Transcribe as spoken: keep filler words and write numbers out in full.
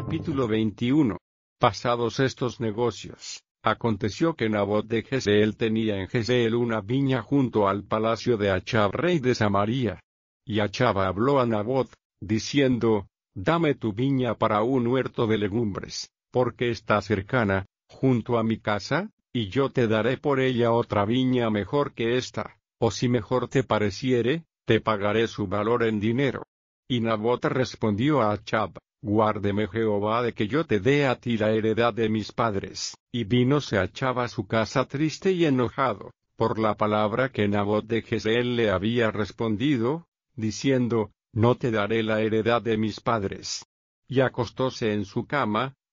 Capítulo veintiuno. Pasados estos negocios, aconteció que Nabot de Jezreel tenía en Jezreel una viña junto al palacio de Achb rey de Samaria. Y Achb habló a Nabot, diciendo, Dame tu viña para un huerto de legumbres, porque está cercana, junto a mi casa, y yo te daré por ella otra viña mejor que esta, o si mejor te pareciere, te pagaré su valor en dinero. Y Nabot respondió a Achb, Guárdeme Jehová de que yo te dé a ti la heredad de mis padres. Y vínose Achb a su casa triste y enojado, por la palabra que Nabot de Jezreel le había respondido, diciendo, No te daré la heredad de mis padres. Y acostóse en su cama,